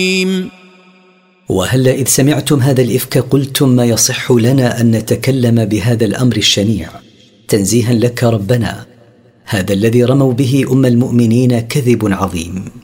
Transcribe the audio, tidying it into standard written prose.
وهلا إذ سمعتم هذا الإفك قلتم ما يصح لنا أن نتكلم بهذا الأمر الشنيع تنزيها لك ربنا، هذا الذي رموا به أم المؤمنين كذب عظيم.